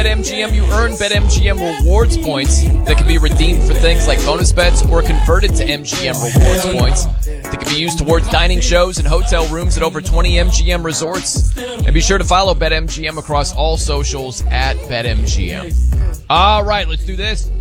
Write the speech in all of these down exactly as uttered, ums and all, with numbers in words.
BetMGM, you earn BetMGM rewards points that can be redeemed for things like bonus bets or converted to M G M rewards points that can be used towards dining shows and hotel rooms at over twenty M G M resorts. And be sure to follow BetMGM across all socials at BetMGM. All right, let's do this.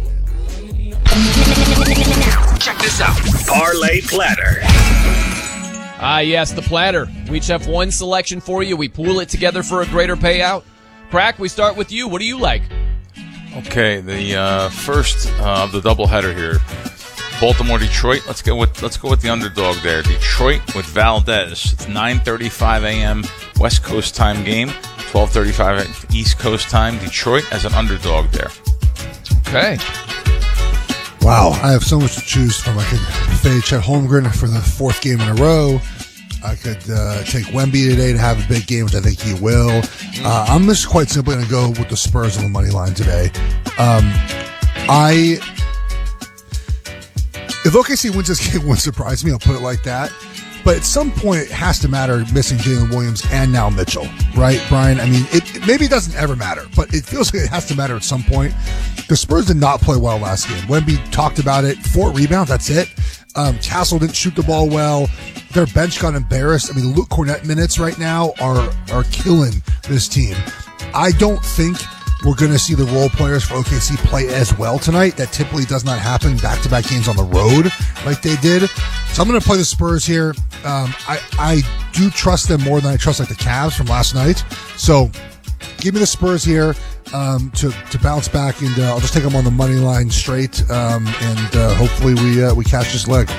Check this out. Parlay Platter. Ah, yes, the platter. We each have one selection for you. We pool it together for a greater payout. Crack, we start with you. What do you like? Okay, the uh, first uh, of the doubleheader here, Baltimore Detroit. Let's go with let's go with the underdog there. Detroit with Valdez. It's nine thirty-five a.m. West Coast time game, twelve thirty-five East Coast time. Detroit as an underdog there. Okay. Wow, I have so much to choose from. I could fade Chet Holmgren for the fourth game in a row. I could uh, take Wemby today to have a big game, which I think he will. Uh, I'm just quite simply going to go with the Spurs on the money line today. Um, I, if O K C wins this game, it wouldn't surprise me. I'll put it like that. But at some point, it has to matter missing Jalen Williams and now Mitchell, right, Brian? I mean, it, maybe it doesn't ever matter, but it feels like it has to matter at some point. The Spurs did not play well last game. Wemby talked about it. Four rebounds, that's it. Um, Castle didn't shoot the ball well. Their bench got embarrassed. I mean, Luke Cornett minutes right now are are killing this team. I don't think we're going to see the role players for O K C play as well tonight. That typically does not happen back-to-back games on the road like they did. So I'm going to play the Spurs here. Um, I, I do trust them more than I trust like the Cavs from last night. So give me the Spurs here um, to to bounce back, and uh, I'll just take them on the money line straight, um, and uh, hopefully we uh, we catch this leg.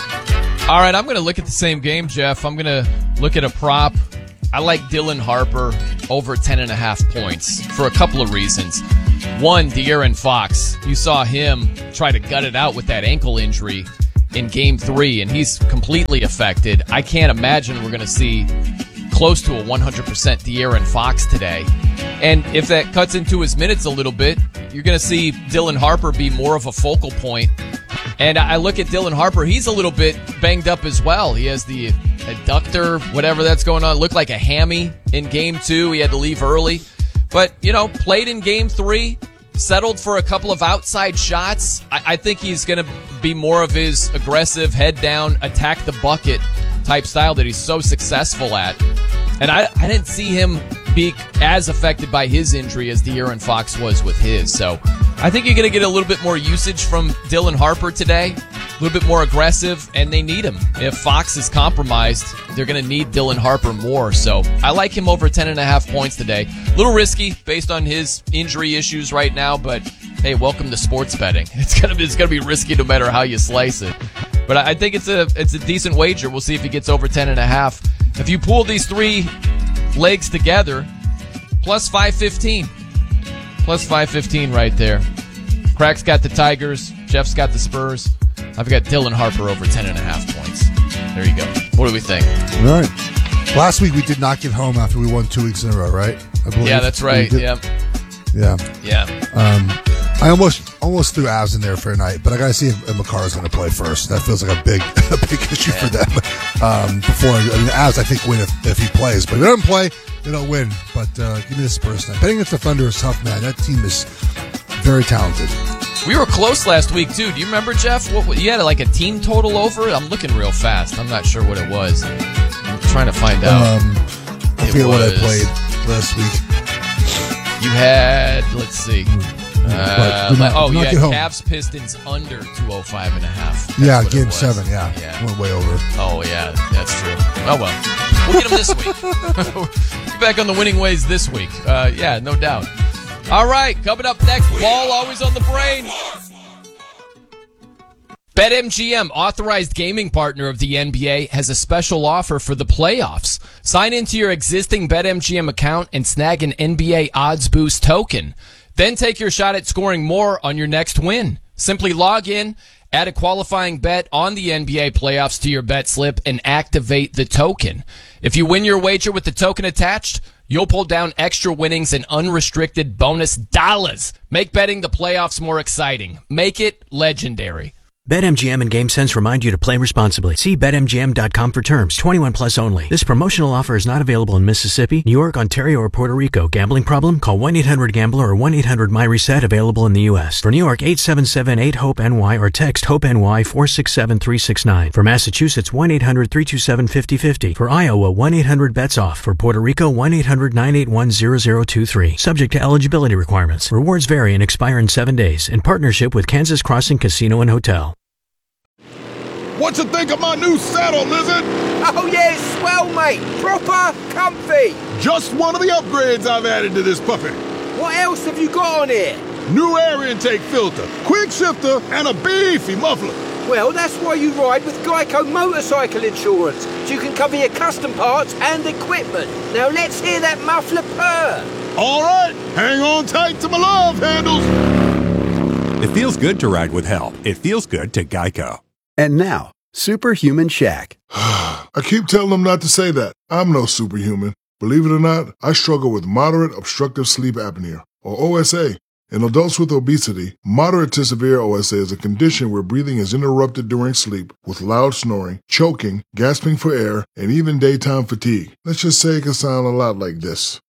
All right, I'm going to look at the same game, Jeff. I'm going to look at a prop. I like Dylan Harper over ten and a half points for a couple of reasons. One, De'Aaron Fox. You saw him try to gut it out with that ankle injury in game three, and he's completely affected. I can't imagine we're going to see close to a one hundred percent De'Aaron Fox today. And if that cuts into his minutes a little bit, you're going to see Dylan Harper be more of a focal point. And I look at Dylan Harper, he's a little bit banged up as well. He has the adductor, whatever that's going on. It looked like a hammy in game two. He had to leave early. But, you know, played in game three, settled for a couple of outside shots. I, I think he's going to be more of his aggressive, head down, attack the bucket type style that he's so successful at. And I, I didn't see him be as affected by his injury as De'Aaron Fox was with his. So I think you're going to get a little bit more usage from Dylan Harper today, a little bit more aggressive, and they need him. If Fox is compromised, they're going to need Dylan Harper more. So I like him over ten and a half points today. A little risky based on his injury issues right now, but hey, welcome to sports betting. It's going to be, it's going to be risky no matter how you slice it. But I think it's a it's a decent wager. We'll see if he gets over ten and a half. If you pool these three legs together, plus five fifteen. Plus five fifteen right there. Crack's got the Tigers. Jeff's got the Spurs. I've got Dylan Harper over ten and a half points. There you go. What do we think? All right. Last week we did not get home after we won two weeks in a row, right? I believe. Yeah, that's right. Yeah. Yeah. Yeah. Um, I almost almost threw Avs in there for a night, but I got to see if Makar is going to play first. That feels like a big a big issue yeah. for them. Um, before I mean, the Avs, I think, win if, if he plays, but if he doesn't play, they don't win. But uh, give me the Spurs tonight. Betting against the Thunder is tough, man. That team is very talented. We were close last week too. Do you remember, Jeff? What you had like a team total over? I'm looking real fast. I'm not sure what it was. I'm trying to find out. Um, I it forget was, what I played last week. You had, let's see. Uh, not, oh, you had home. Cavs Pistons under two oh five and a half. That's yeah, what game seven. Yeah. yeah, went way over. Oh yeah, that's true. Oh well, we'll get them this week. Get back on the winning ways this week. Uh, yeah, no doubt. All right, coming up next, ball always on the brain. BetMGM, authorized gaming partner of the N B A, has a special offer for the playoffs. Sign into your existing BetMGM account and snag an N B A Odds Boost token. Then take your shot at scoring more on your next win. Simply log in, add a qualifying bet on the N B A playoffs to your bet slip, and activate the token. If you win your wager with the token attached, you'll pull down extra winnings and unrestricted bonus dollars. Make betting the playoffs more exciting. Make it legendary. BetMGM and GameSense remind you to play responsibly. See Bet M G M dot com for terms. twenty-one plus only. This promotional offer is not available in Mississippi, New York, Ontario, or Puerto Rico. Gambling problem? Call one eight hundred gambler or one eight hundred M Y reset, available in the U S. For New York, eight seven seven eight hope N Y or text HOPE-NY four six seven three six nine. For Massachusetts, one eight hundred three two seven five zero five zero. For Iowa, one eight hundred bets off. For Puerto Rico, one eight hundred nine eight one zero zero two three. Subject to eligibility requirements. Rewards vary and expire in seven days. In partnership with Kansas Crossing Casino and Hotel. What you think of my new saddle, Lizard? Oh yeah, it's swell, mate. Proper comfy. Just one of the upgrades I've added to this puppy. What else have you got on here? New air intake filter, quick shifter, and a beefy muffler. Well, that's why you ride with Geico Motorcycle Insurance, so you can cover your custom parts and equipment. Now let's hear that muffler purr. All right, hang on tight to my love handles. It feels good to ride with help. It feels good to Geico. And now, Superhuman Shaq. I keep telling them not to say that. I'm no superhuman. Believe it or not, I struggle with moderate obstructive sleep apnea, or O S A. In adults with obesity, moderate to severe O S A is a condition where breathing is interrupted during sleep with loud snoring, choking, gasping for air, and even daytime fatigue. Let's just say it can sound a lot like this.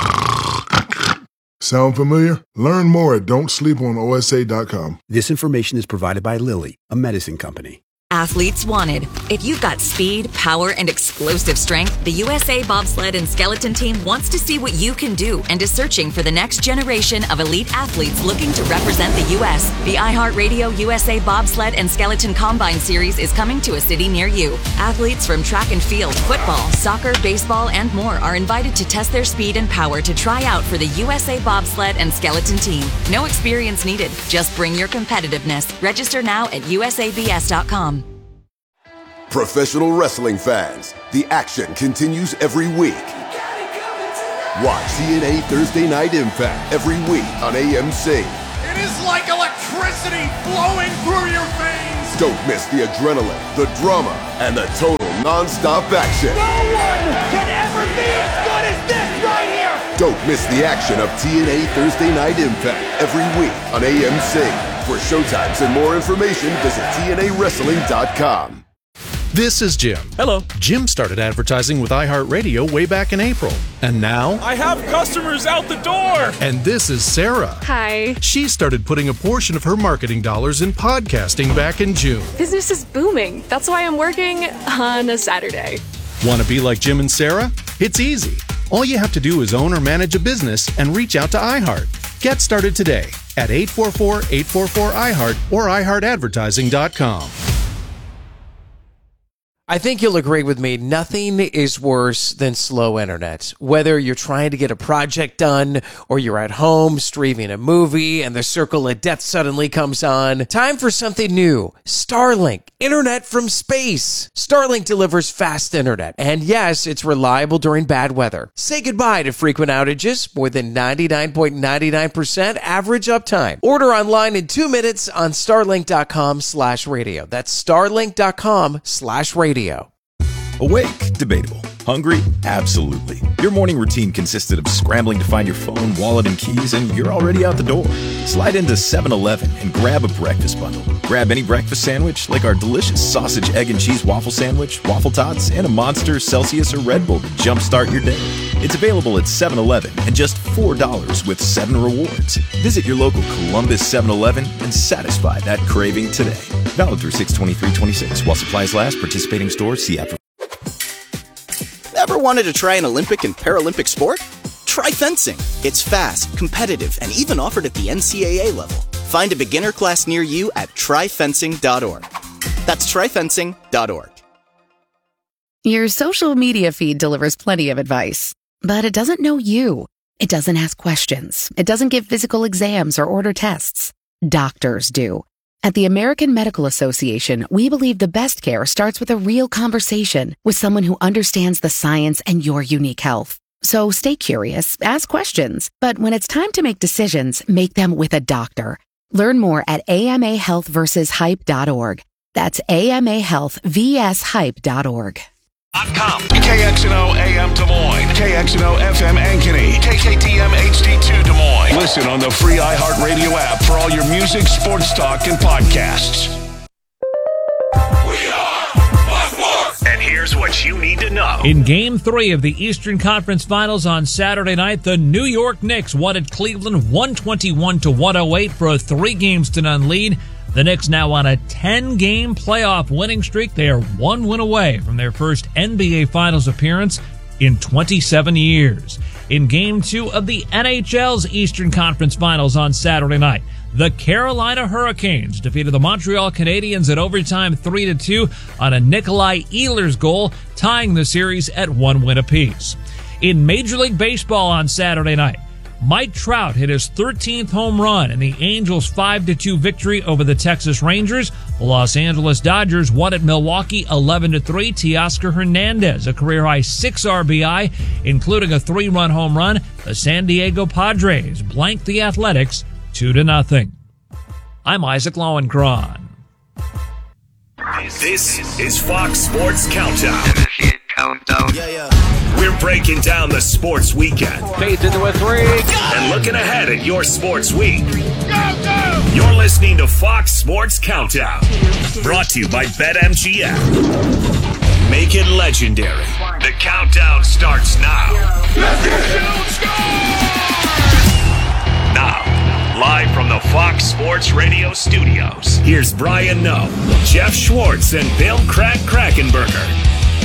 Sound familiar? Learn more at don't sleep on O S A dot com. This information is provided by Lilly, a medicine company. Athletes wanted. If you've got speed, power, and explosive strength, the U S A Bobsled and Skeleton Team wants to see what you can do and is searching for the next generation of elite athletes looking to represent the U S. The iHeartRadio U S A Bobsled and Skeleton Combine Series is coming to a city near you. Athletes from track and field, football, soccer, baseball, and more are invited to test their speed and power to try out for the U S A Bobsled and Skeleton Team. No experience needed. Just bring your competitiveness. Register now at U S A B S dot com. Professional wrestling fans, the action continues every week. Watch T N A Thursday Night Impact every week on A M C. It is like electricity flowing through your veins. Don't miss the adrenaline, the drama, and the total non-stop action. No one can ever be as good as this right here. Don't miss the action of T N A Thursday Night Impact every week on A M C. For showtimes and more information, visit T N A wrestling dot com. This is Jim. Hello. Jim started advertising with iHeartRadio way back in April. And now... I have customers out the door! And this is Sarah. Hi. She started putting a portion of her marketing dollars in podcasting back in June. Business is booming. That's why I'm working on a Saturday. Want to be like Jim and Sarah? It's easy. All you have to do is own or manage a business and reach out to iHeart. Get started today at eight four four, eight four four, I heart or i heart advertising dot com. I think you'll agree with me, nothing is worse than slow internet. Whether you're trying to get a project done or you're at home streaming a movie and the circle of death suddenly comes on, time for something new. Starlink, internet from space. Starlink delivers fast internet, and yes, it's reliable during bad weather. Say goodbye to frequent outages, more than ninety-nine point nine nine percent average uptime. Order online in two minutes on starlink dot com slash radio. That's starlink dot com slash radio. Awake? Debatable. Hungry? Absolutely. Your morning routine consisted of scrambling to find your phone, wallet, and keys, and you're already out the door. Slide into seven eleven and grab a breakfast bundle. Grab any breakfast sandwich, like our delicious sausage, egg, and cheese waffle sandwich, waffle tots, and a Monster, Celsius, or Red Bull to jumpstart your day. It's available at seven eleven and just four dollars with seven rewards. Visit your local Columbus seven eleven and satisfy that craving today. Valid through six twenty-three twenty-six. While supplies last, participating stores, see app for... Ever wanted to try an Olympic and Paralympic sport? Try fencing. It's fast, competitive, and even offered at the N C double A level. Find a beginner class near you at try fencing dot org. That's try fencing dot org. Your social media feed delivers plenty of advice, but it doesn't know you. It doesn't ask questions. It doesn't give physical exams or order tests. Doctors do. At the American Medical Association, we believe the best care starts with a real conversation with someone who understands the science and your unique health. So stay curious, ask questions, but when it's time to make decisions, make them with a doctor. Learn more at A M A health versus hype dot org. That's A M A health versus hype dot org. K X N O A M Des Moines, K X N O F M Ankeny, K K T M H D two Des Moines. Listen on the free iHeartRadio app for all your music, sports talk, and podcasts. Here's what you need to know. In Game three of the Eastern Conference Finals on Saturday night, the New York Knicks won at Cleveland one twenty-one to one oh eight for a three games to none lead. The Knicks now on a ten-game playoff winning streak. They are one win away from their first N B A Finals appearance in twenty-seven years. In Game two of the N H L's Eastern Conference Finals on Saturday night, the Carolina Hurricanes defeated the Montreal Canadiens at overtime three to two on a Nikolai Ehlers goal, tying the series at one win apiece. In Major League Baseball on Saturday night, Mike Trout hit his thirteenth home run in the Angels' five to two victory over the Texas Rangers. The Los Angeles Dodgers won at Milwaukee eleven to three. Teoscar Hernandez, a career-high six R B I, including a three-run home run. The San Diego Padres blanked the Athletics two to nothing. I'm Isaac Lowenkron. This is Fox Sports Countdown. Countdown. Yeah, yeah. We're breaking down the sports weekend. Fades into a three. And looking ahead at your sports week. Go, go! You're listening to Fox Sports Countdown. Brought to you by BetMGM. Make it legendary. The countdown starts now. Now, live from the Fox Sports Radio studios, here's Brian Noe, Jeff Schwartz, and Bill Crack Krackenberger.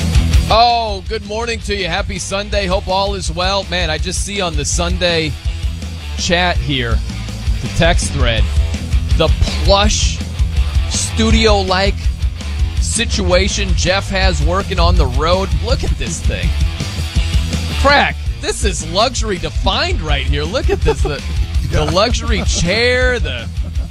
Oh, good morning to you. Happy Sunday. Hope all is well. Man, I just see on the Sunday chat here, the text thread, the plush studio-like situation Jeff has working on the road. Look at this thing. Crack, this is luxury defined right here. Look at this. The, the luxury chair, the,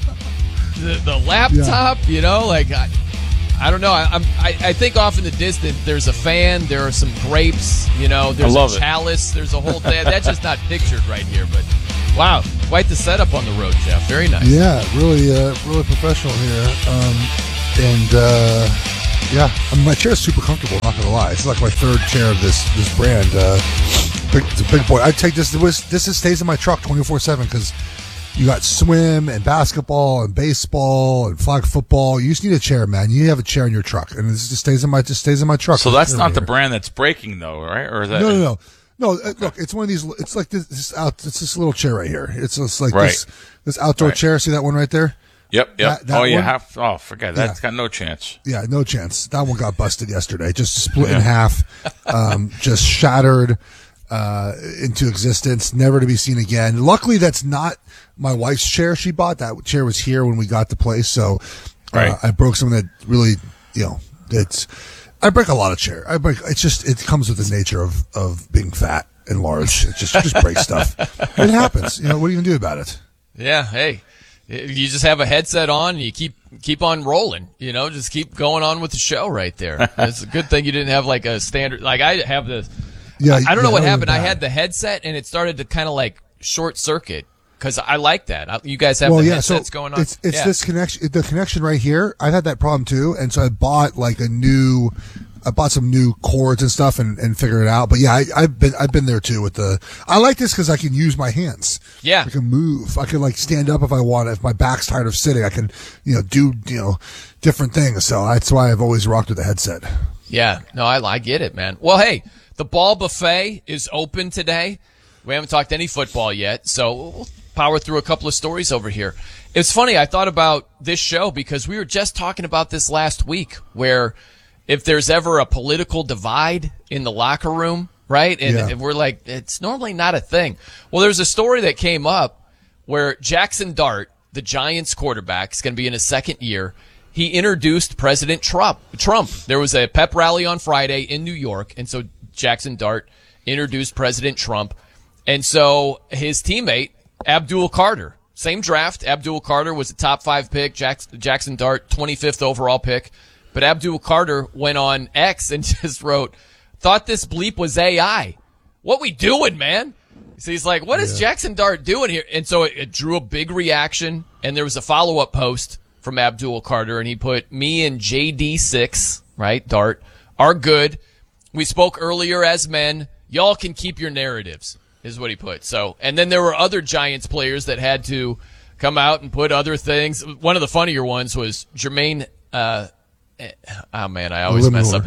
the, the laptop, yeah. You know, like... I, I don't know. I, I'm, I, I think off in the distance, there's a fan. There are some grapes. You know, there's a chalice. It. There's a whole thing. That's just not pictured right here. But wow, quite the setup on the road, Jeff. Very nice. Yeah, really, uh, really professional here. Um, and uh, yeah, I mean, my chair is super comfortable. Not gonna lie, it's like my third chair of this this brand. Uh, big, it's a big boy. I take this. This, this stays in my truck twenty-four seven because. You got swim and basketball and baseball and flag football. You just need a chair, man. You have a chair in your truck, and this just stays in my just stays in my truck. So that's not the brand that's breaking, though, right? Or is that? No, no, no, no. Uh, look, it's one of these. It's like this. this out. It's this little chair right here. It's just like right. this. This outdoor right. chair. See that one right there? Yep, yep. That, that oh, you one? have. Oh, forget that's yeah. got no chance. Yeah, no chance. That one got busted yesterday. Just split yeah. in half. Um, just shattered. Uh, into existence, never to be seen again. Luckily, that's not my wife's chair she bought. That chair was here when we got the place, so uh, right. I broke something that really, you know, it's. I break a lot of chair. I break. It's just it comes with the nature of of being fat and large. It just just breaks stuff. It happens. You know, what are you gonna do about it? Yeah. Hey, you just have a headset on and you keep keep on rolling. You know, just keep going on with the show right there. It's a good thing you didn't have like a standard. Like I have the. Yeah, I don't yeah, know what happened. I had the headset, and it started to kind of like short circuit because I like that. I, you guys have well, the yeah, headsets so going on. It's, it's yeah. this connection, the connection right here. I've had that problem too, and so I bought like a new. I bought some new cords and stuff and, and figured it out. But yeah, I, I've been I've been there too with the. I like this because I can use my hands. Yeah, I can move. I can like stand up if I want. If my back's tired of sitting, I can you know do you know different things. So that's why I've always rocked with the headset. Yeah, no, I I get it, man. Well, hey. The Ball Buffet is open today. We haven't talked any football yet, so we'll power through a couple of stories over here. It's funny, I thought about this show because we were just talking about this last week, where if there's ever a political divide in the locker room, right? And, yeah. and we're like, it's normally not a thing. Well, there's a story that came up where Jackson Dart, the Giants quarterback, is going to be in his second year. He introduced President Trump. Trump. There was a pep rally on Friday in New York, and so Jackson Dart introduced President Trump. And so his teammate, Abdul Carter, same draft. Abdul Carter was a top five pick. Jackson, Jackson Dart, twenty-fifth overall pick. But Abdul Carter went on X and just wrote, thought this bleep was A I. What we doing, man? So he's like, what is yeah. Jackson Dart doing here? And so it, it drew a big reaction. And there was a follow-up post from Abdul Carter. And he put, me and J D six, right, Dart, are good. We spoke earlier as men. Y'all can keep your narratives, is what he put. So, and then there were other Giants players that had to come out and put other things. One of the funnier ones was Jermaine. Uh, oh man, I always Limor. mess up his name.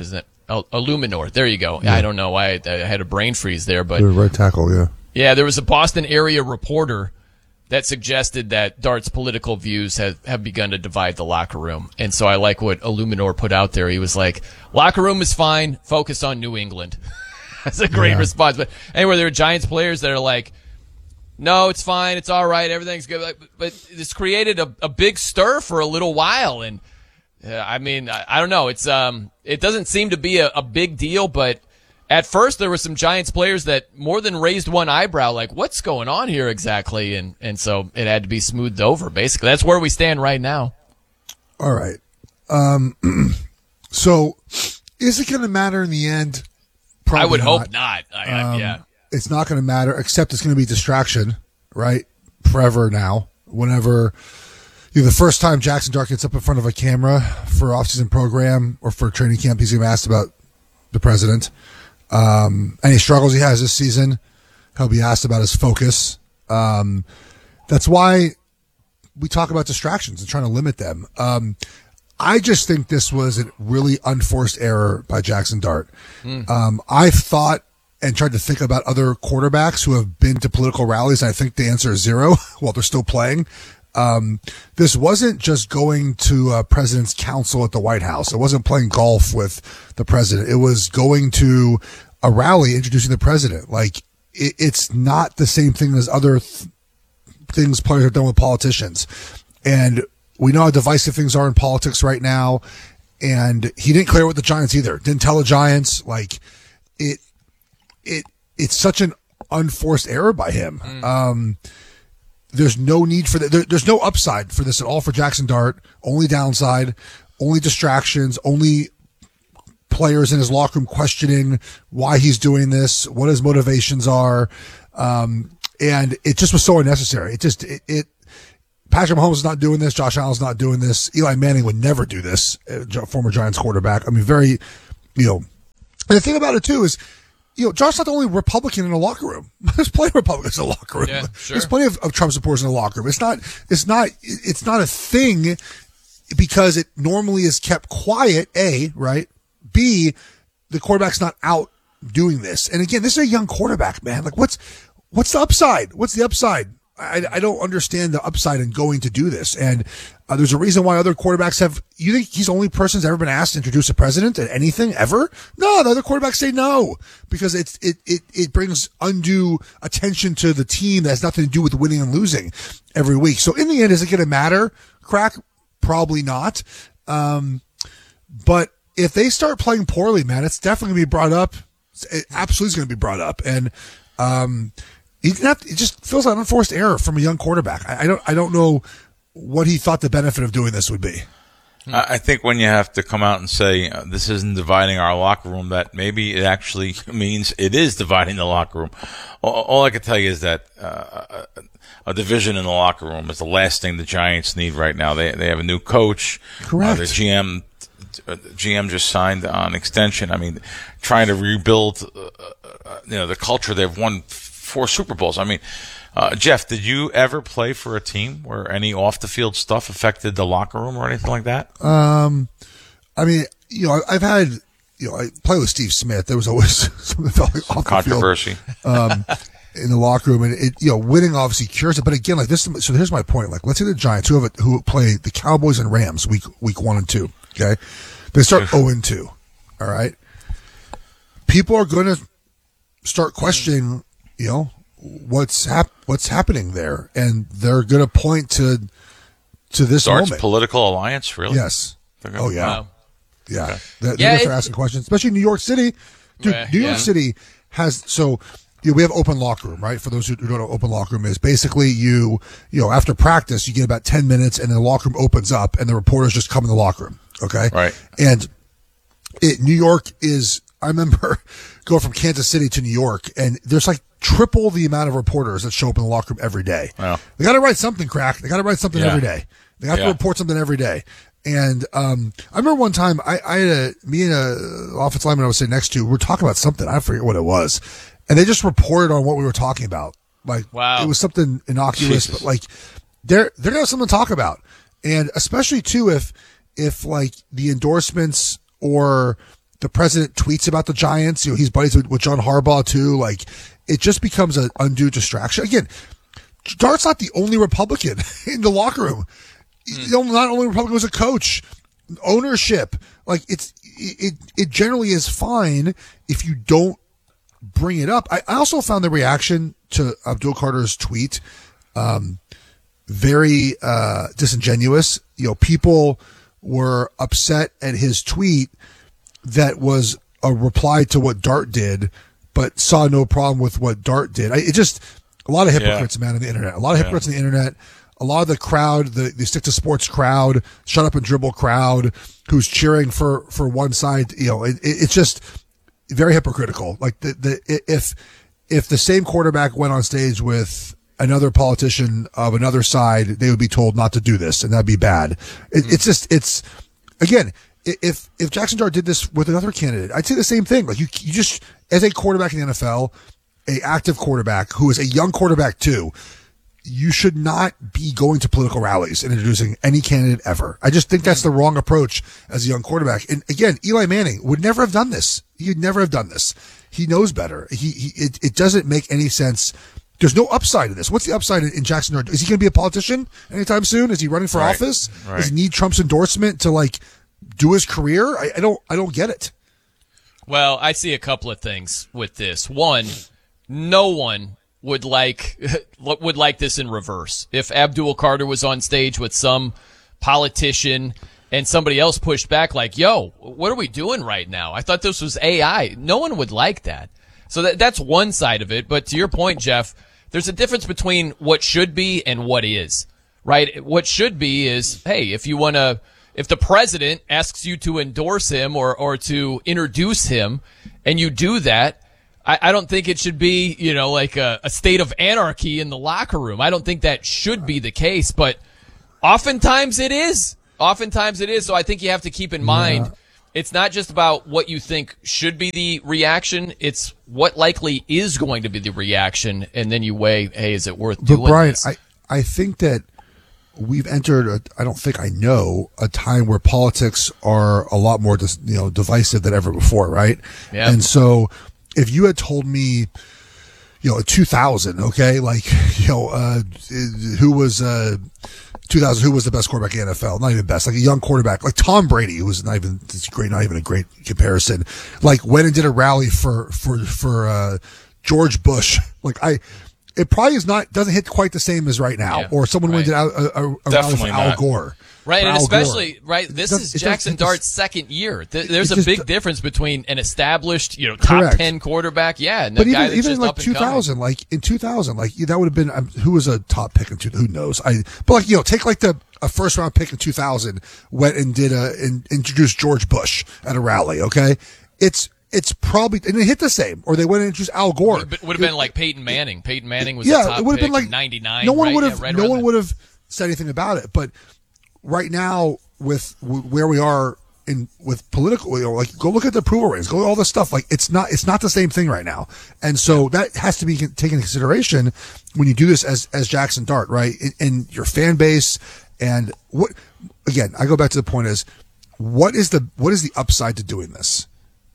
El- Illuminor. There you go. Yeah. I don't know why I, I had a brain freeze there, but You're right tackle, yeah. Yeah, there was a Boston area reporter that suggested that Dart's political views have, have begun to divide the locker room. And so I like what Illuminor put out there. He was like, locker room is fine, focus on New England. That's a great yeah. response. But anyway, there are Giants players that are like, no, it's fine, it's all right, everything's good. But, but it's created a, a big stir for a little while. And uh, I mean, I, I don't know. It's um, it doesn't seem to be a, a big deal, but at first there were some Giants players that more than raised one eyebrow, like, what's going on here exactly? And and so it had to be smoothed over, basically. That's where we stand right now. All right. Um, so is it going to matter in the end? Probably I would not. hope not. I, um, I, yeah. It's not going to matter, except it's going to be distraction, right? Forever now. Whenever you know, the first time Jackson Dart gets up in front of a camera for off-season program or for training camp, he's going to be asked about the president. Um, any struggles he has this season, he'll be asked about his focus. Um, that's why we talk about distractions and trying to limit them. Um, I just think this was a really unforced error by Jackson Dart. Mm. Um, I've thought and tried to think about other quarterbacks who have been to political rallies. And I think the answer is zero while they're still playing. Um, this wasn't just going to a president's council at the White House. It wasn't playing golf with the president. It was going to a rally introducing the president. Like, it, it's not the same thing as other th- things players have done with politicians. And we know how divisive things are in politics right now. And he didn't clear with the Giants either. Didn't tell the Giants. Like, it, it, it's such an unforced error by him. Mm. Um, There's no need for that. There, there's no upside for this at all for Jackson Dart. Only downside, only distractions, only players in his locker room questioning why he's doing this, what his motivations are. Um, and it just was so unnecessary. It just, it, it Patrick Mahomes is not doing this. Josh Allen's not doing this. Eli Manning would never do this, former Giants quarterback. I mean, very, you know, and the thing about it too is, you know, Josh's not the only Republican in the locker room. There's plenty of Republicans in the locker room. Yeah, sure. There's plenty of, of Trump supporters in the locker room. It's not, it's not, it's not a thing because it normally is kept quiet, A, right? B, the quarterback's not out doing this. And again, this is a young quarterback, man. Like, what's, what's the upside? What's the upside? I, I don't understand the upside in going to do this. And uh, there's a reason why other quarterbacks have, you think he's the only person who's ever been asked to introduce a president at anything ever? No, the other quarterbacks say no because it's, it, it, it brings undue attention to the team that has nothing to do with winning and losing every week. So in the end, is it going to matter? Crack? Probably not. Um, but if they start playing poorly, man, it's definitely going to be brought up. It absolutely is going to be brought up. And, um, He didn't have to, it just feels like an unforced error from a young quarterback. I, I don't. I don't know what he thought the benefit of doing this would be. I think when you have to come out and say uh, this isn't dividing our locker room, that maybe it actually means it is dividing the locker room. All, all I can tell you is that uh, a division in the locker room is the last thing the Giants need right now. They they have a new coach. Correct. Uh, the G M uh, G M just signed on extension. I mean, trying to rebuild uh, uh, you know the culture. They've won four Super Bowls. I mean, uh, Jeff, did you ever play for a team where any off the field stuff affected the locker room or anything like that? Um, I mean, you know, I've had, you know, I play with Steve Smith. There was always something that felt like off controversy the field, um, in the locker room, and it, you know, winning obviously cures it. But again, like this, so here's my point. Like, let's say the Giants who have a, who play the Cowboys and Rams week week one and two. Okay, they start zero and two. All right, people are going to start questioning, you know, what's hap- what's happening there, and they're going to point to to this Dart's moment. Political alliance, really? Yes. Gonna, oh yeah, wow. yeah. Okay. They're, Yeah, they're it- asking questions, especially New York City. Dude, Right, New York yeah. City has so. You know, we have open locker room, right? For those who don't know what open locker room is, basically you, you know, after practice, you get about ten minutes and the locker room opens up and the reporters just come in the locker room. Okay. Right. And it, New York is, I remember going from Kansas City to New York and there's like triple the amount of reporters that show up in the locker room every day. Wow. They got to write something, crack. They got to write something Yeah. every day. They have Yeah. to report something every day. And um, I remember one time, I, I had a, me and a offensive lineman I was sitting next to, we were talking about something. I forget what it was. And they just reported on what we were talking about. Like, Wow. it was something innocuous, Jesus. but like, they're, they're going to have something to talk about. And especially too, if, if like the endorsements or the president tweets about the Giants. You know, he's buddies with, with John Harbaugh too. Like, it just becomes an undue distraction. Again, Dart's not the only Republican in the locker room. Mm. You know, not only Republican was a coach, ownership. Like, it's it it generally is fine if you don't bring it up. I, I also found the reaction to Abdul Carter's tweet um, very uh, disingenuous. You know, people were upset at his tweet that was a reply to what Dart did, but saw no problem with what Dart did. I, it just a lot of hypocrites, yeah. man, on the internet. A lot of yeah. hypocrites on the internet. A lot of the crowd, the, the stick to sports crowd, shut up and dribble crowd, who's cheering for, for one side. You know, it, it, it's just very hypocritical. Like the, the, if, if the same quarterback went on stage with another politician of another side, they would be told not to do this, and that'd be bad. It, mm. It's just, it's, again, if, if Jackson Dart did this with another candidate, I'd say the same thing. Like you, you just, as a quarterback in the N F L, a active quarterback who is a young quarterback too, you should not be going to political rallies and introducing any candidate ever. I just think that's the wrong approach as a young quarterback. And again, Eli Manning would never have done this. He'd never have done this. He knows better. He, he it, it doesn't make any sense. There's no upside to this. What's the upside in, in Jackson Dart? Is he going to be a politician anytime soon? Is he running for right. office? Right. Does he need Trump's endorsement to like do his career? I, I don't, I don't get it. Well, I see a couple of things with this. One, no one would like would like this in reverse. If Abdul Carter was on stage with some politician and somebody else pushed back like, yo, what are we doing right now? I thought this was A I. No one would like that. So that that's one side of it. But to your point, Jeff, there's a difference between what should be and what is, right? What should be is, hey, if you want to, if the president asks you to endorse him or, or to introduce him and you do that, I, I don't think it should be, you know, like a, a state of anarchy in the locker room. I don't think that should be the case, but oftentimes it is. Oftentimes it is. So I think you have to keep in mind, yeah. it's not just about what you think should be the reaction. It's what likely is going to be the reaction. And then you weigh, hey, is it worth but doing Brian, this? I, I think that we've entered, a, I don't think I know, a time where politics are a lot more, dis, you know, divisive than ever before, right? Yeah. And so if you had told me, you know, two thousand, okay, like, you know, uh, who was, uh, two thousand, who was the best quarterback in the N F L? Not even best, like a young quarterback, like Tom Brady, who was not even, it's great, not even a great comparison. Like went and did a rally for, for, for, uh, George Bush. Like I, it probably is not, doesn't hit quite the same as right now. Yeah, or someone right. went and did a, a, a rally for Al Gore. Right, and Al especially, Gore. right, this does, is does, Jackson does, Dart's second year. There's a just, big difference between an established, you know, top correct. ten quarterback, yeah, and but a guy even, that's even just like up and two thousand, coming. like in two thousand, like that would have been, um, who was a top pick in two thousand? Who knows? I, but like, you know, take like the, a first round pick in two thousand, went and did a, and introduced George Bush at a rally, okay? It's, it's probably, and it hit the same, or they went and introduced Al Gore. Would have been, been like Peyton Manning. Peyton Manning was yeah, the top it would have pick been like in ninety-nine. No one right? would have, yeah, right no one there. would have said anything about it. But right now, with where we are in with political, you know, like go look at the approval ratings, go all this stuff. Like it's not, it's not the same thing right now, and so that has to be taken into consideration when you do this as as Jackson Dart, right? In, in your fan base, and what again, I go back to the point is, what is the what is the upside to doing this?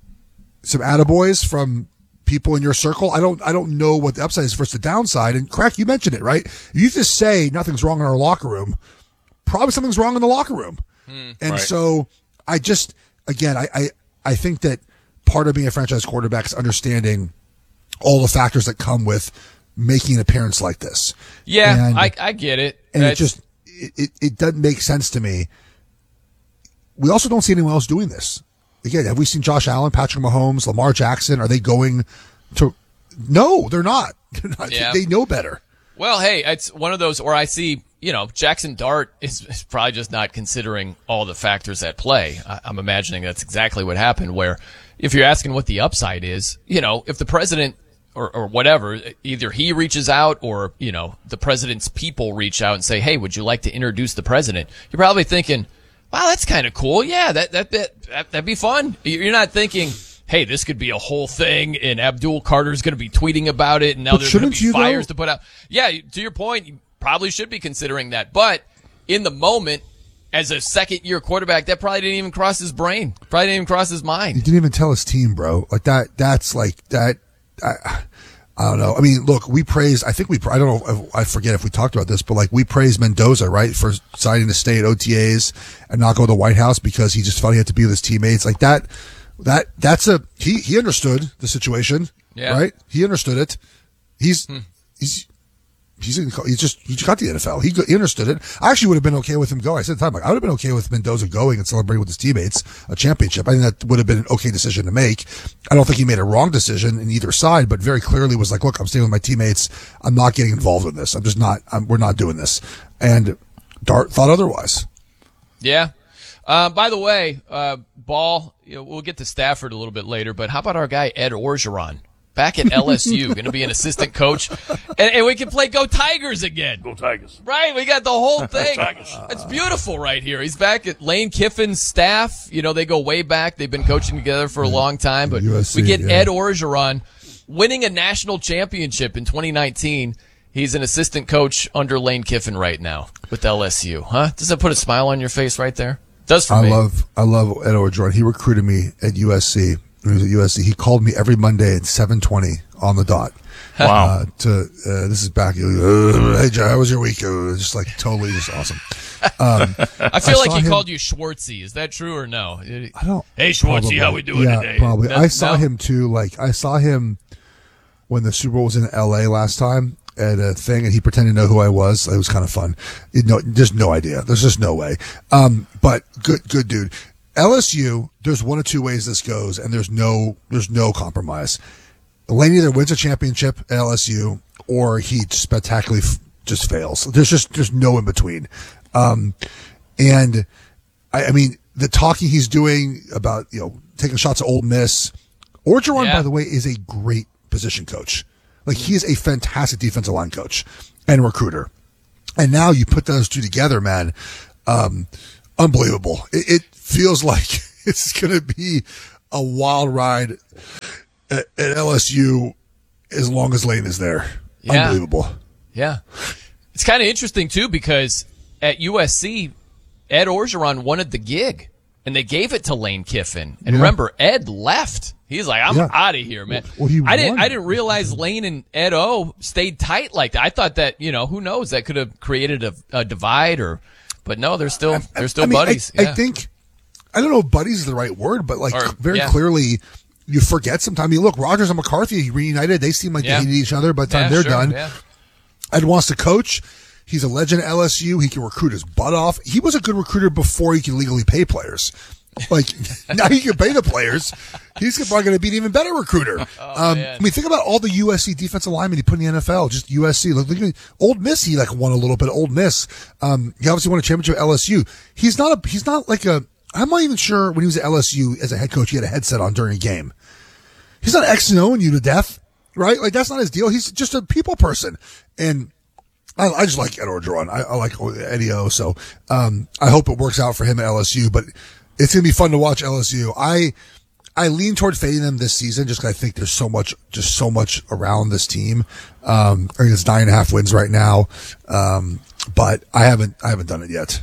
Some attaboys from people in your circle. I don't I don't know what the upside is versus the downside. And Crack, you mentioned it, right? You just say nothing's wrong in our locker room. Probably something's wrong in the locker room. Mm, and right. so I just, again, I, I, I think that part of being a franchise quarterback is understanding all the factors that come with making an appearance like this. Yeah, and, I, I get it. And That's... it just, it, it doesn't make sense to me. We also don't see anyone else doing this. Again, have we seen Josh Allen, Patrick Mahomes, Lamar Jackson? Are they going to, no, they're not. They're not. Yeah. They know better. Well, hey, it's one of those where I see, you know, Jackson Dart is, is probably just not considering all the factors at play. I, I'm imagining that's exactly what happened, where if you're asking what the upside is, you know, if the president or, or whatever, either he reaches out or, you know, the president's people reach out and say, hey, would you like to introduce the president? You're probably thinking, wow, that's kind of cool. Yeah, that, that, that, that, that'd be fun. You're not thinking, hey, this could be a whole thing, and Abdul Carter's going to be tweeting about it, and now but there's going to be you, fires though? to put out. Yeah, to your point, you probably should be considering that. But in the moment, as a second-year quarterback, that probably didn't even cross his brain. Probably didn't even cross his mind. He didn't even tell his team, bro. Like that. That's like that. I, I don't know. I mean, look, we praised. I think we. I don't know. I forget if we talked about this, but like we praised Mendoza, right, for deciding to stay at O T As and not go to the White House because he just felt he had to be with his teammates. Like that. That that's a he. He understood the situation, yeah. right? He understood it. He's hmm. he's. He's in, he's just he just got the N F L. He, he understood it. I actually would have been okay with him going. I said at the time, like, I would have been okay with Mendoza going and celebrating with his teammates a championship. I think that would have been an okay decision to make. I don't think he made a wrong decision in either side, but very clearly was like, look, I'm staying with my teammates. I'm not getting involved in this. I'm just not. I'm, we're not doing this. And Dart thought otherwise. Yeah. Uh, by the way, uh, Ball. You know, we'll get to Stafford a little bit later, but how about our guy Ed Orgeron? Back at L S U, going to be an assistant coach, and, and we can play Go Tigers again. Go Tigers. Right, we got the whole thing. Tigers. It's beautiful right here. He's back at Lane Kiffin's staff. You know, they go way back. They've been coaching together for a long time, but U S C, we get yeah. Ed Orgeron winning a national championship in twenty nineteen. He's an assistant coach under Lane Kiffin right now with L S U. Huh? Does that put a smile on your face right there? It does for I me. love I love Ed Orgeron. He recruited me at U S C. When he was at U S C, he called me every Monday at seven twenty on the dot. Wow. Uh, to uh, this is back. Uh, hey, Joe, how was your week? Uh, just like totally just awesome. Um, I feel I like he him, called you Schwartzy. Is that true or no? I don't. Hey, Schwartzy, probably, how we doing yeah, today? Probably. No, I saw no? him too. Like I saw him when the Super Bowl was in L A last time at a thing, and he pretended to know who I was. It was kind of fun. You know, just no idea. There's just no way. Um, but good, good dude. L S U, there's one of two ways this goes, and there's no there's no compromise. Lane either wins a championship at L S U, or he spectacularly f- just fails. There's just there's no in between. Um, and I, I mean, the talking he's doing about you know taking shots at Ole Miss. Orgeron, Yeah. by the way, is a great position coach. Like he is a fantastic defensive line coach and recruiter. And now you put those two together, man. Um, unbelievable. It, it feels like it's going to be a wild ride at, at L S U as long as Lane is there. Yeah. Unbelievable. Yeah. It's kind of interesting, too, because at U S C, Ed Orgeron wanted the gig, and they gave it to Lane Kiffin. And Yeah. remember, Ed left. He's like, I'm Yeah. out of here, man. Well, he I didn't. won. I didn't realize Lane and Ed O stayed tight like that. I thought that you know, who knows, that could have created a, a divide, or, but no, they're still they're still I mean, buddies. I, yeah. I think, I don't know if buddies is the right word, but like Or- very yeah. clearly, you forget sometimes. I mean, look, Rogers and McCarthy reunited. They seem like Yeah. they hated each other by the time Yeah, they're sure, done. yeah. Ed wants to coach. He's a legend at L S U. He can recruit his butt off. He was a good recruiter before he could legally pay players. Like now he can pay the players. He's probably going to be an even better recruiter. Oh, um, man. I mean, think about all the U S C defensive linemen he put in the N F L. Just U S C. Look, look at Old Miss. He like won a little bit. Old Miss. Um, he obviously won a championship at L S U. He's not a. He's not like a. I'm not even sure when he was at L S U as a head coach he had a headset on during a game. He's not X and O'ing you to death, right? Like that's not his deal. He's just a people person, and I, I just like Ed Orgeron. I, I like Eddie O. So um, I hope it works out for him at L S U. But it's gonna be fun to watch L S U. I I lean toward fading them this season just because I think there's so much, just so much around this team. Um, I think it's nine and a half wins right now, um, but I haven't I haven't done it yet.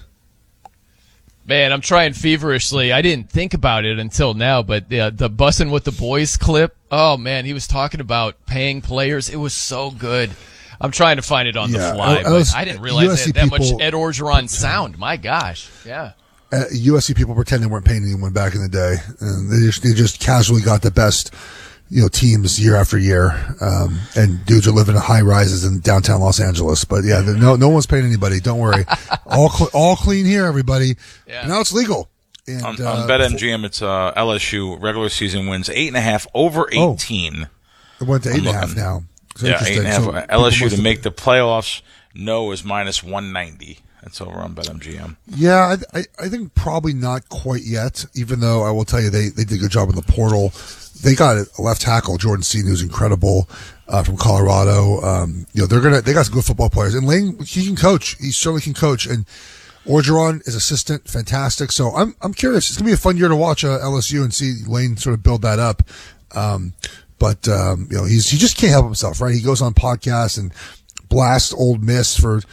Man, I'm trying feverishly. I didn't think about it until now, but uh, the Bussin' with the Boys clip, oh, man, he was talking about paying players. It was so good. I'm trying to find it on Yeah, the fly, I- I but was- I didn't realize U S C it had that people- much Ed Orgeron sound. My gosh. Yeah. Uh, U S C people pretend they weren't paying anyone back in the day, and they just they just casually got the best, you know, teams year after year. Um, and dudes are living in high rises in downtown Los Angeles. But yeah, no no one's paying anybody. Don't worry, all cl- all clean here, everybody. Yeah. Now it's legal. And, on, uh, on BetMGM, it's uh, L S U regular season wins eight and a half over eighteen. Oh, it went to eight I'm and a half looking. now. So Yeah, eight and a half. So L S U people to must make the playoffs. No is minus one ninety. That's over on BetMGM. Yeah, I, I, I think probably not quite yet, even though I will tell you they, they did a good job in the portal. They got a left tackle, Jordan Seaton, who's incredible, uh, from Colorado. Um, you know, they're going to, they got some good football players. And Lane, he can coach. He certainly can coach. And Orgeron is assistant, fantastic. So I'm, I'm curious. It's going to be a fun year to watch uh, L S U and see Lane sort of build that up. Um, but, um, you know, he's, he just can't help himself, right? He goes on podcasts and blasts Old Miss for,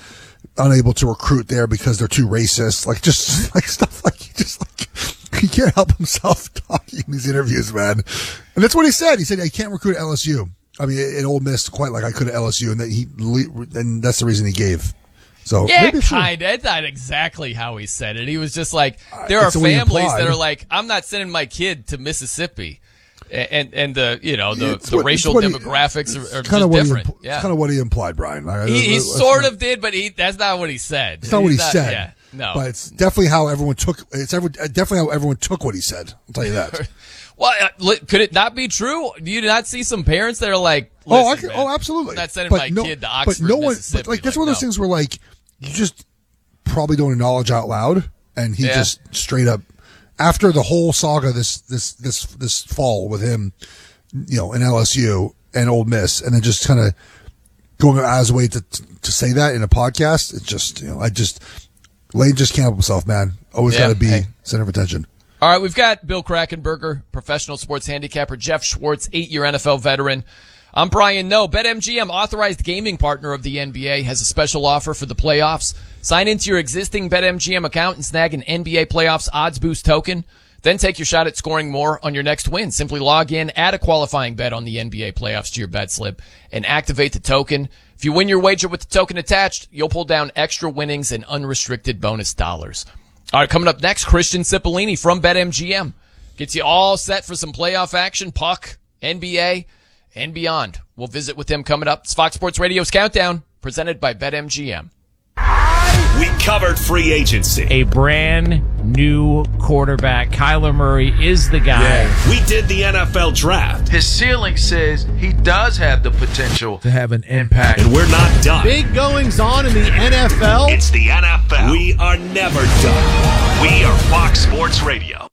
unable to recruit there because they're too racist. Like just like stuff like he just like he can't help himself talking in these interviews, man. And that's what he said. He said I can't recruit at L S U. I mean, at Ole Miss quite like I could at L S U, and that he and that's the reason he gave. So yeah, maybe kind of. That's not exactly how he said it. He was just like, there are families that are like, I'm not sending my kid to Mississippi. And and the you know the, the what, racial demographics he, are, are kind of just different. Impl- yeah, kind of what he implied, Brian. Like, he he sort of did, but he that's not what he said. It's not what he not, said. Yeah, no. But it's definitely how everyone took. It's ever, definitely how everyone took what he said. I'll tell you that. Well, uh, could it not be true? Do you not see some parents that are like, oh, I can, oh, absolutely. I'm not sending but my no, kid to Oxford, but no one, Mississippi. But like that's like, one of those no. things where like you just probably don't acknowledge out loud, and he Yeah. just straight up after the whole saga this this this this fall with him, you know, in L S U and Ole Miss, and then just kind of going out of his way to to say that in a podcast. It's just you know I just Lane just can't help himself, man. Always Yeah, got to be hey. center of attention. All right, we've got Bill Krackenberger, professional sports handicapper, Jeff Schwartz, eight-year N F L veteran. I'm Brian Noe. BetMGM, authorized gaming partner of the N B A, has a special offer for the playoffs. Sign into your existing BetMGM account and snag an N B A Playoffs Odds Boost token. Then take your shot at scoring more on your next win. Simply log in, add a qualifying bet on the N B A Playoffs to your bet slip, and activate the token. If you win your wager with the token attached, you'll pull down extra winnings and unrestricted bonus dollars. All right, coming up next, Christian Cipollini from BetMGM gets you all set for some playoff action, puck, N B A, and beyond. We'll visit with him coming up. It's Fox Sports Radio's Countdown, presented by BetMGM. We covered free agency. A brand new quarterback. Kyler Murray is the guy. Yeah. We did the N F L draft. His ceiling says he does have the potential to have an impact. And we're not done. Big goings on in the N F L. It's the N F L. We are never done. We are Fox Sports Radio.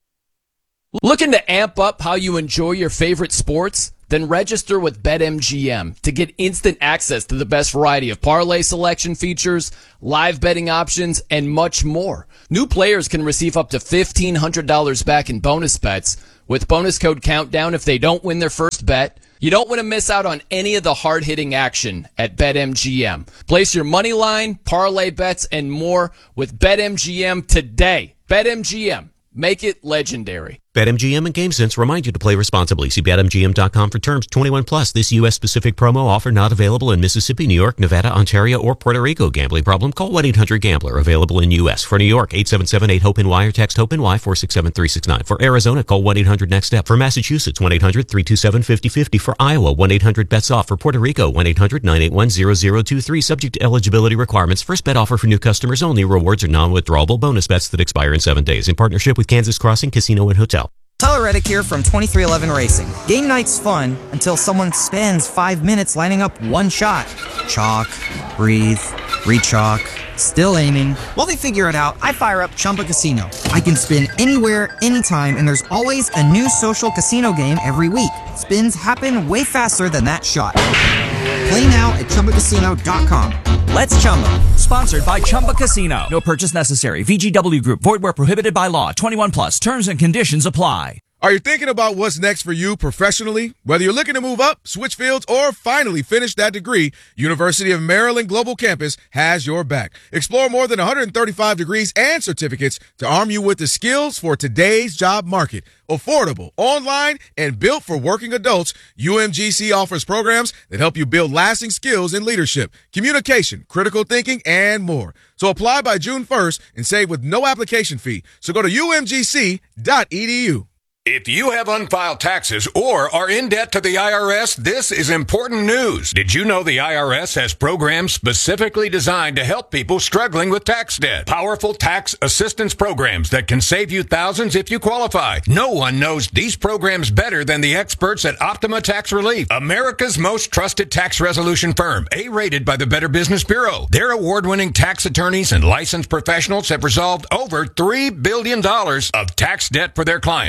Looking to amp up how you enjoy your favorite sports? Then register with BetMGM to get instant access to the best variety of parlay selection features, live betting options, and much more. New players can receive up to fifteen hundred dollars back in bonus bets with bonus code Countdown if they don't win their first bet. You don't want to miss out on any of the hard-hitting action at BetMGM. Place your money line, parlay bets, and more with BetMGM today. BetMGM. Make it legendary. BetMGM and GameSense remind you to play responsibly. See Bet M G M dot com for terms. twenty-one plus. This U S-specific promo offer not available in Mississippi, New York, Nevada, Ontario, or Puerto Rico. Gambling problem? Call one eight hundred gambler. Available in U S. For New York, eight seven seven eight hope N Y or text HOPE-NY four six seven three six nine. For Arizona, call one eight hundred next step. For Massachusetts, one eight hundred three two seven five zero five zero. For Iowa, one eight hundred bets off. For Puerto Rico, one eight hundred nine eight one zero zero two three. Subject to eligibility requirements. First bet offer for new customers only. Rewards are non-withdrawable bonus bets that expire in seven days. In partnership with Kansas Crossing Casino and Hotel. Tyler Reddick here from twenty-three eleven Racing. Game night's fun until someone spends five minutes lining up one shot. Chalk, breathe, re-chalk, still aiming. While they figure it out, I fire up Chumba Casino. I can spin anywhere, anytime, and there's always a new social casino game every week. Spins happen way faster than that shot. Play now at Chumba Casino dot com. Let's Chumba. Sponsored by Chumba Casino. No purchase necessary. V G W Group. Void where prohibited by law. twenty-one plus. Terms and conditions apply. Are you thinking about what's next for you professionally? Whether you're looking to move up, switch fields, or finally finish that degree, University of Maryland Global Campus has your back. Explore more than one hundred thirty-five degrees and certificates to arm you with the skills for today's job market. Affordable, online, and built for working adults, U M G C offers programs that help you build lasting skills in leadership, communication, critical thinking, and more. So apply by June first and save with no application fee. So go to U M G C dot E D U. If you have unfiled taxes or are in debt to the I R S, this is important news. Did you know the I R S has programs specifically designed to help people struggling with tax debt? Powerful tax assistance programs that can save you thousands if you qualify. No one knows these programs better than the experts at Optima Tax Relief, America's most trusted tax resolution firm, A-rated by the Better Business Bureau. Their award-winning tax attorneys and licensed professionals have resolved over three billion dollars of tax debt for their clients. One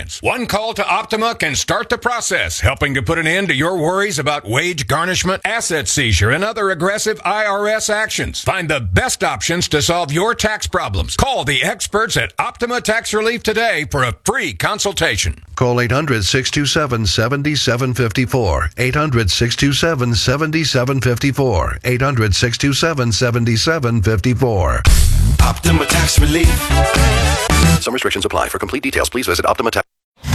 One call to Optima can start the process, helping to put an end to your worries about wage garnishment, asset seizure, and other aggressive I R S actions. Find the best options to solve your tax problems. Call the experts at Optima Tax Relief today for a free consultation. Call eight hundred, six two seven, seven seven five four. eight hundred, six two seven, seven seven five four. eight hundred, six two seven, seven seven five four. Optima Tax Relief. Some restrictions apply. For complete details, please visit Optima Tax.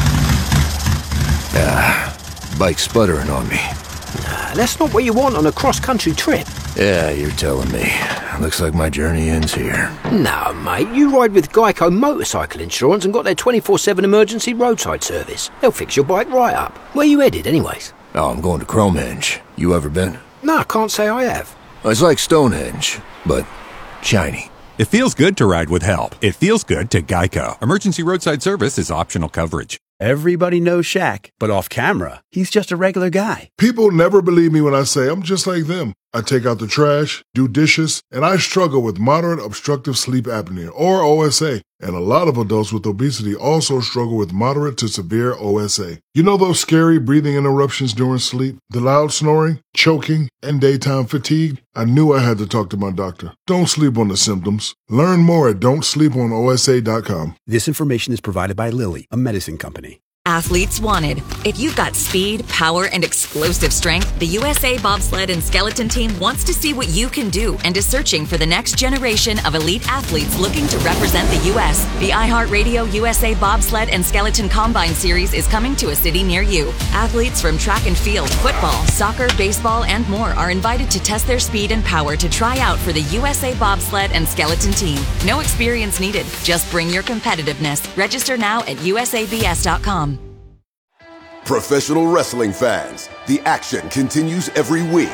Ah, bike's sputtering on me. Nah, that's not what you want on a cross-country trip. Yeah, you're telling me. Looks like my journey ends here. No, mate, you ride with Geico Motorcycle Insurance and got their twenty-four seven emergency roadside service. They'll fix your bike right up. Where you headed, anyways? Oh, I'm going to Cromehenge. You ever been? No, I can't say I have. It's like Stonehenge, but shiny. It feels good to ride with help. It feels good to Geico. Emergency roadside service is optional coverage. Everybody knows Shaq, but off camera, he's just a regular guy. People never believe me when I say I'm just like them. I take out the trash, do dishes, and I struggle with moderate obstructive sleep apnea, or O S A. And a lot of adults with obesity also struggle with moderate to severe O S A. You know those scary breathing interruptions during sleep, the loud snoring, choking, and daytime fatigue? I knew I had to talk to my doctor. Don't sleep on the symptoms. Learn more at don't sleep on O S A dot com. This information is provided by Lilly, a medicine company. Athletes wanted. If you've got speed, power, and explosive strength, the U S A Bobsled and Skeleton Team wants to see what you can do and is searching for the next generation of elite athletes looking to represent the U S. The iHeartRadio U S A Bobsled and Skeleton Combine Series is coming to a city near you. Athletes from track and field, football, soccer, baseball, and more are invited to test their speed and power to try out for the U S A Bobsled and Skeleton Team. No experience needed. Just bring your competitiveness. Register now at U S A B S dot com. Professional wrestling fans, the action continues every week.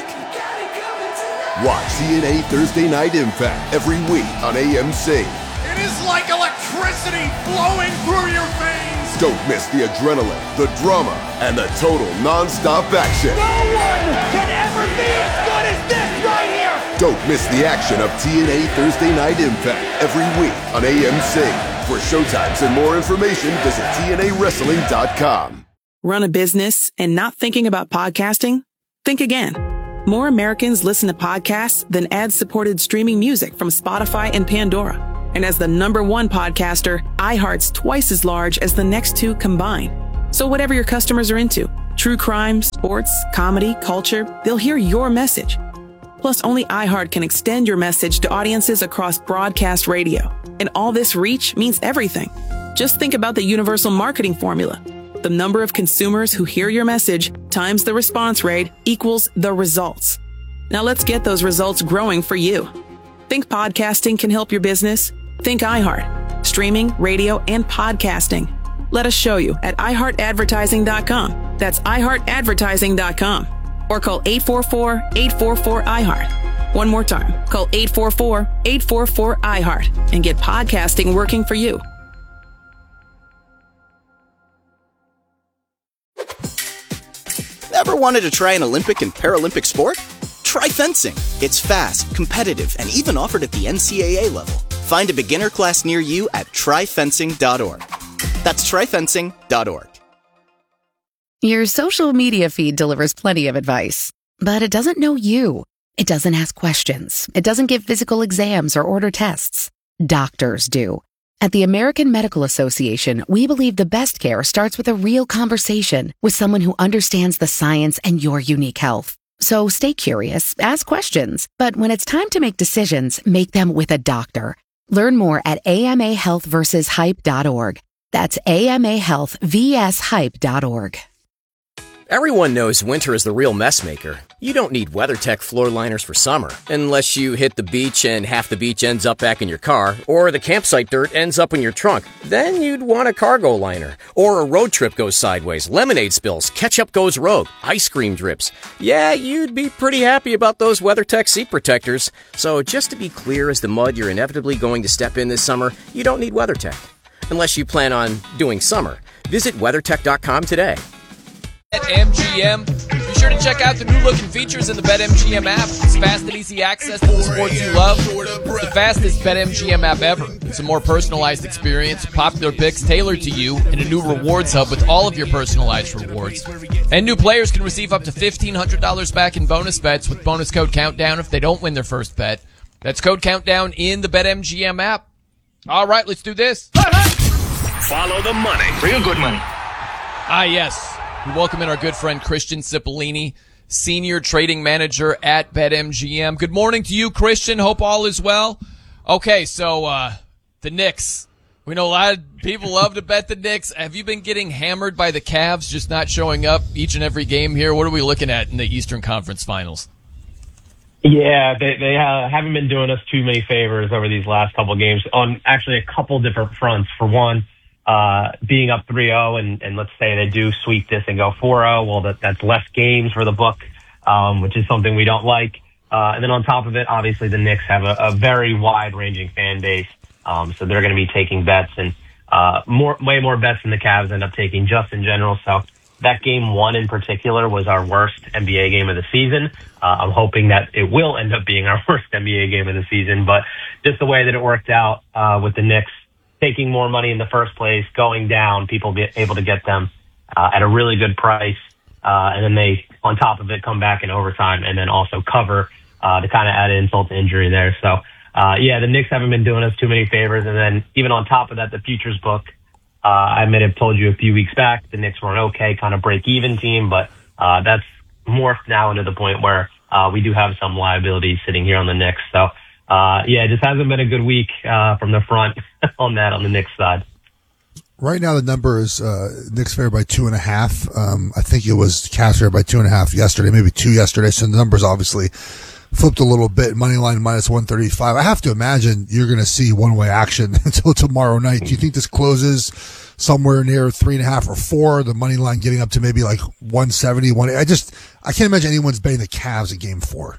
Watch T N A Thursday Night Impact every week on A M C. It is like electricity flowing through your veins. Don't miss the adrenaline, the drama, and the total non-stop action. No one can ever be as good as this right here. Don't miss the action of T N A Thursday Night Impact every week on A M C. For showtimes and more information, visit T N A wrestling dot com. Run a business and not thinking about podcasting? Think again. More Americans listen to podcasts than ad-supported streaming music from Spotify and Pandora. And as the number one podcaster, iHeart's twice as large as the next two combined. So whatever your customers are into, true crime, sports, comedy, culture, they'll hear your message. Plus, only iHeart can extend your message to audiences across broadcast radio. And all this reach means everything. Just think about the universal marketing formula. The number of consumers who hear your message times the response rate equals the results. Now let's get those results growing for you. Think podcasting can help your business? Think iHeart. Streaming, radio, and podcasting. Let us show you at i heart advertising dot com. That's i heart advertising dot com. Or call eight four four, eight four four, I heart. One more time. Call eight four four, eight four four, I heart and get podcasting working for you. Ever wanted to try an Olympic and Paralympic sport? Try fencing. It's fast, competitive, and even offered at the N C double A level. Find a beginner class near you at try fencing dot org. That's try fencing dot org. Your social media feed delivers plenty of advice, but it doesn't know you. It doesn't ask questions. It doesn't give physical exams or order tests. Doctors do. At the American Medical Association, we believe the best care starts with a real conversation with someone who understands the science and your unique health. So stay curious, ask questions, but when it's time to make decisions, make them with a doctor. Learn more at A M A health versus hype dot org. That's A M A health versus hype dot org. Everyone knows winter is the real mess maker. You don't need WeatherTech floor liners for summer, unless you hit the beach and half the beach ends up back in your car, or the campsite dirt ends up in your trunk. Then you'd want a cargo liner. Or a road trip goes sideways, lemonade spills, ketchup goes rogue, ice cream drips. Yeah, you'd be pretty happy about those WeatherTech seat protectors. So just to be clear as the mud you're inevitably going to step in this summer, you don't need WeatherTech. Unless you plan on doing summer. Visit weathertech dot com today. At M G M, be sure sure to check out the new looking features in the BetMGM app. It's fast and easy access to the sports you love. It's the fastest BetMGM app ever. It's a more personalized experience, popular picks tailored to you, and a new rewards hub with all of your personalized rewards. And new players can receive up to fifteen hundred dollars back in bonus bets with bonus code Countdown if they don't win their first bet. That's code Countdown in the BetMGM app. All right, let's do this. Follow the money. Real good money. Ah, yes. We welcome in our good friend Christian Cipollini, Senior Trading Manager at BetMGM. Good morning to you, Christian. Hope all is well. Okay, so uh, the Knicks. We know a lot of people love to bet the Knicks. Have you been getting hammered by the Cavs just not showing up each and every game here? What are we looking at in the Eastern Conference Finals? Yeah, they they uh, haven't been doing us too many favors over these last couple of games on actually a couple different fronts. For one, Uh, being up three oh and, and let's say they do sweep this and go four oh, well, that, that's less games for the book, um, which is something we don't like. Uh, and then on top of it, obviously the Knicks have a, a very wide-ranging fan base, um, so they're going to be taking bets and uh, more, way more bets than the Cavs end up taking just in general. So that game one in particular was our worst N B A game of the season. Uh, I'm hoping that it will end up being our worst N B A game of the season, but just the way that it worked out uh, with the Knicks taking more money in the first place, going down, people be able to get them uh, at a really good price. Uh, and then they, on top of it, come back in overtime and then also cover uh, to kind of add insult to injury there. So, uh, yeah, the Knicks haven't been doing us too many favors. And then even on top of that, the futures book, uh, I may have told you a few weeks back, the Knicks were an okay kind of break-even team, but uh, that's morphed now into the point where uh, we do have some liabilities sitting here on the Knicks. So, Uh, yeah, it just hasn't been a good week uh, from the front on that on the Knicks side. Right now, the number is uh, Knicks favored by two and a half. Um, I think it was Cavs favored by two and a half yesterday, maybe two yesterday. So the numbers obviously flipped a little bit. Money line minus one thirty-five. I have to imagine you're going to see one way action until tomorrow night. Do you think this closes somewhere near three and a half or four? The money line getting up to maybe like one seventy. One. I just I can't imagine anyone's betting the Cavs in Game Four.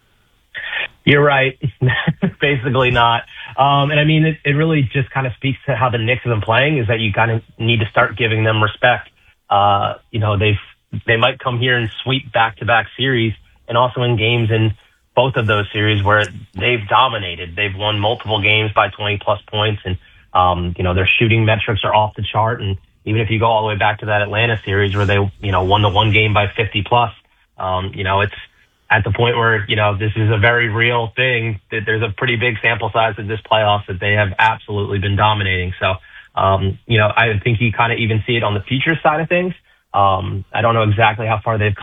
You're right. Basically not. Um, and I mean, it, it really just kind of speaks to how the Knicks have been playing, is that you kind of need to start giving them respect. Uh, you know, they've, they might come here and sweep back-to-back series, and also in games in both of those series where they've dominated. They've won multiple games by twenty plus points, and, um, you know, their shooting metrics are off the chart. And even if you go all the way back to that Atlanta series where they, you know, won the one game by fifty plus, um, you know, it's, at the point where, you know, this is a very real thing, that there's a pretty big sample size of this playoffs that they have absolutely been dominating. So, um, you know, I think you kind of even see it on the futures side of things. Um, I don't know exactly how far they've